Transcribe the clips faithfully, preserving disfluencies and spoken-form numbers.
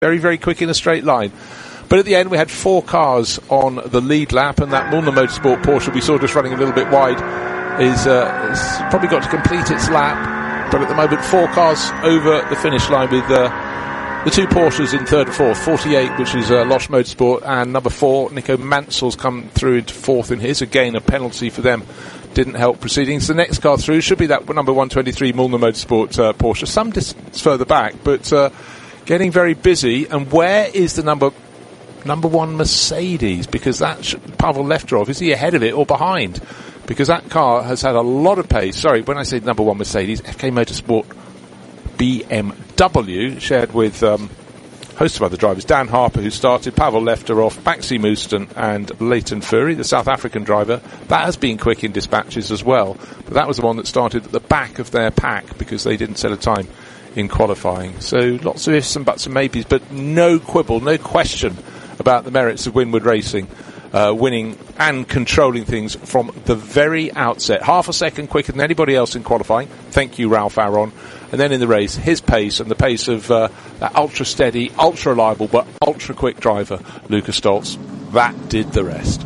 very, very quick in a straight line. But at the end, we had four cars on the lead lap, and that Mullner Motorsport Porsche we saw just running a little bit wide is uh, has probably got to complete its lap. But at the moment, four cars over the finish line with uh, the two Porsches in third and fourth. forty-eight, which is uh, Losch Motorsport, and number four, Nico Mansell's come through into fourth in his. Again, a penalty for them didn't help proceedings. The next car through should be that number one twenty-three Mullner Motorsport uh, Porsche, some distance further back, but uh, getting very busy. And where is the number number one Mercedes? Because that sh- Pavel Lefterov, is he ahead of it or behind? Because that car has had a lot of pace. Sorry, when I say number one Mercedes, F K Motorsport B M W, shared with um, a host of other drivers. Dan Harper, who started, Pavel Lefterov, Maxi Mooston and Leighton Fury, the South African driver. That has been quick in dispatches as well. But that was the one that started at the back of their pack because they didn't set a time in qualifying. So lots of ifs and buts and maybes, but no quibble, no question about the merits of Winward Racing uh, winning and controlling things from the very outset. Half a second quicker than anybody else in qualifying. Thank you, Ralph Aron. And then in the race, his pace and the pace of uh, that ultra steady, ultra reliable, but ultra quick driver, Luca Stoltz. That did the rest.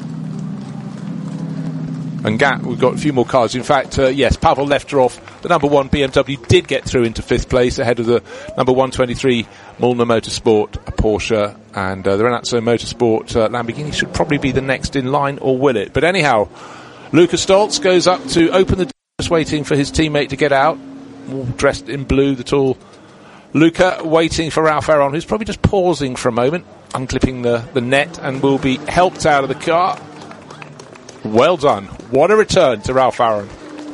And Gat, we've got a few more cars. In fact, uh, yes, Pavel Lefterov, the number one B M W, did get through into fifth place ahead of the number one twenty-three Mullner Motorsport Porsche, and uh, the Renazzo Motorsport uh, Lamborghini should probably be the next in line, or will it? But anyhow, Luca Stoltz goes up to open the door, just waiting for his teammate to get out, all dressed in blue, the tall Luca, waiting for Ralph Aron, who's probably just pausing for a moment, unclipping the, the net, and will be helped out of the car. Well done. What a return to Ralph Aron.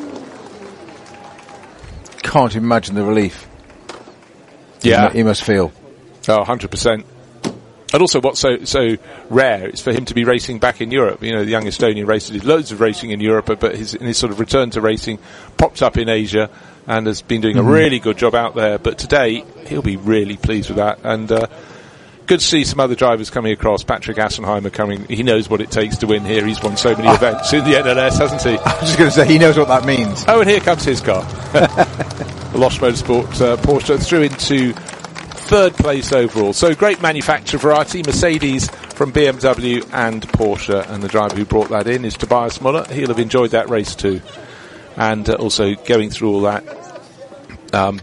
Can't imagine the relief. Yeah. He must feel. Oh, one hundred percent. And also what's so so rare is for him to be racing back in Europe. You know, the young Estonian racer did loads of racing in Europe, but his, in his sort of return to racing, popped up in Asia and has been doing mm-hmm. a really good job out there. But today, he'll be really pleased with that. And uh, good to see some other drivers coming across. Patrick Assenheimer coming. He knows what it takes to win here. He's won so many oh. events in the N L S, hasn't he? I was just going to say, he knows what that means. Oh, and here comes his car. The Losch Motorsport uh, Porsche through into third place overall. So great manufacturer variety. Mercedes from B M W and Porsche. And the driver who brought that in is Tobias Muller. He'll have enjoyed that race too. And uh, also going through all that. Um,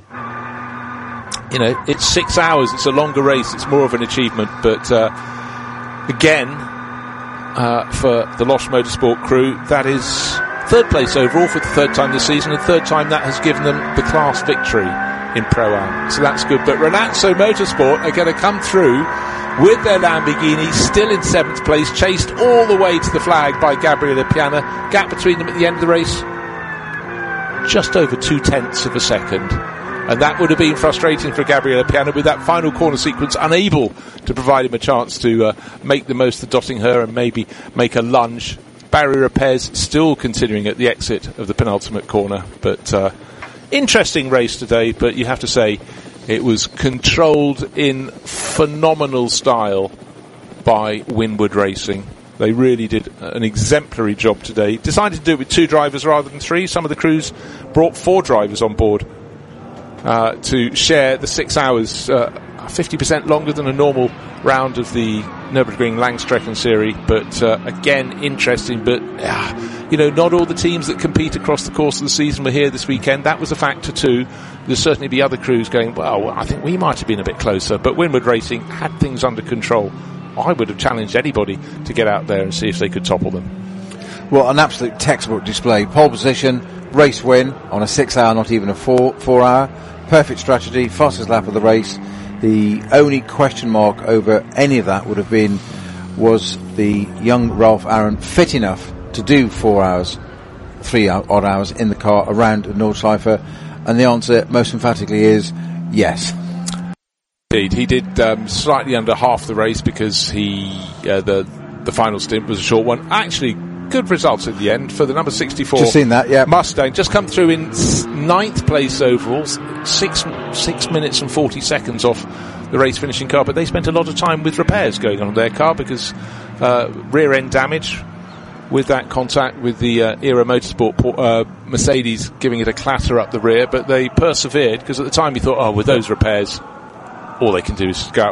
you know, it's six hours. It's a longer race. It's more of an achievement. But uh, again, uh, for the Losch Motorsport crew, that is third place overall for the third time this season, and third time that has given them the class victory in Pro-Am. So that's good. But Renazzo Motorsport are going to come through with their Lamborghini, still in seventh place, chased all the way to the flag by Gabriele Piana. Gap between them at the end of the race, just over two tenths of a second. And that would have been frustrating for Gabriele Piana with that final corner sequence, unable to provide him a chance to uh, make the most of dotting her and maybe make a lunge. Barrier repairs still continuing at the exit of the penultimate corner. But uh, interesting race today, but you have to say it was controlled in phenomenal style by Winward Racing. They really did an exemplary job today. Decided to do it with two drivers rather than three. Some of the crews brought four drivers on board uh, to share the six hours, uh, fifty percent longer than a normal round of the Nürburgring Langstrecken Series. But uh, again, interesting. But uh, you know, not all the teams that compete across the course of the season were here this weekend. That was a factor too. There'll certainly be other crews going, well, I think we might have been a bit closer. But Winward Racing had things under control. I would have challenged anybody to get out there and see if they could topple them. Well, an absolute textbook display. Pole position, race win on a six hour, not even a four, four hour. Perfect strategy, fastest lap of the race. The only question mark over any of that would have been, was the young Ralph Aron fit enough to do four hours, three odd hours in the car around Nordschleife? And the answer, most emphatically, is yes. Indeed, he did um, slightly under half the race because he uh, the the final stint was a short one. Actually, good results at the end for the number sixty-four. Just seen that, yeah. Mustang just come through in ninth place overall, six six minutes and forty seconds off the race finishing car. But they spent a lot of time with repairs going on in their car because uh, rear end damage with that contact with the uh, Era Motorsport uh, Mercedes giving it a clatter up the rear. But they persevered because at the time you thought, oh, with those repairs, all they can do is go out